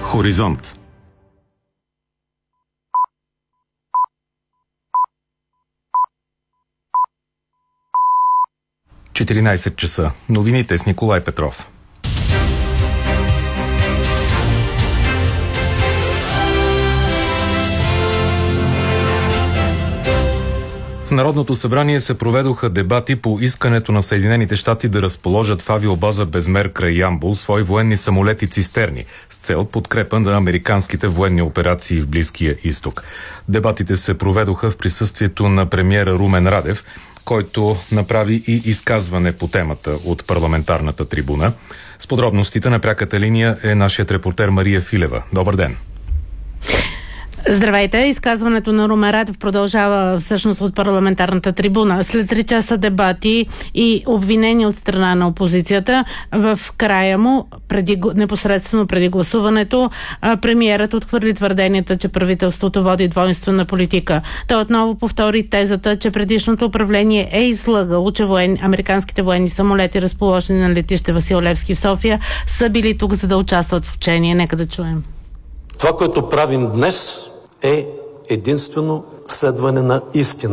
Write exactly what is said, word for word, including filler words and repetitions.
Хоризонт. четиринайсет часа. Новините с Николай Петров. В Народното събрание се проведоха дебати по искането на Съединените щати да разположат в авиобаза Безмер край Ямбол свои военни самолети цистерни с цел подкрепа на американските военни операции в Близкия изток. Дебатите се проведоха в присъствието на премиера Румен Радев, който направи и изказване по темата от парламентарната трибуна. С подробностите на пряката линия е нашият репортер Мария Филева. Добър ден! Здравейте! Изказването на Румен Радев продължава всъщност от парламентарната трибуна. След три часа дебати и обвинения от страна на опозицията, в края му, преди, непосредствено преди гласуването, премиерът отхвърли твърденията, че правителството води двойствена политика. Той отново повтори тезата, че предишното управление е излъгало, че воен... американските военни самолети, разположени на летище Васил Левски в София, са били тук, за да участват в учение. Нека да чуем. Това, което правим днес, е единствено следване на истина.